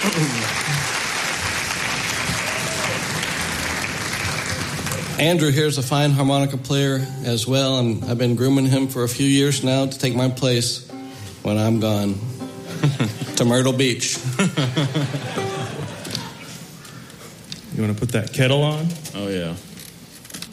Andrew here's a fine harmonica player as well, and I've been grooming him for a few years now to take my place when I'm gone to Myrtle Beach. You want to put that kettle on? Oh, yeah.